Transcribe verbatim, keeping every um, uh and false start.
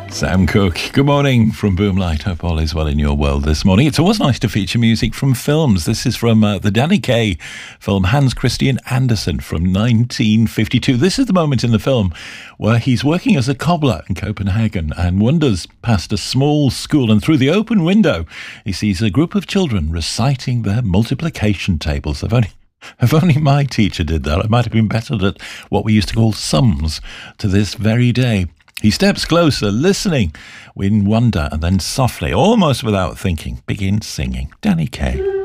Sam Cooke, good morning from Boomlight. Hope all is well in your world this morning. It's always nice to feature music from films. This is from uh, the Danny Kaye film Hans Christian Andersen from nineteen fifty-two. This is the moment in the film where he's working as a cobbler in Copenhagen and wanders past a small school, and through the open window he sees a group of children reciting their multiplication tables. If only If only my teacher did that, I might have been better at what we used to call sums to this very day. He steps closer, listening in wonder, and then softly, almost without thinking, begins singing. Danny Kaye.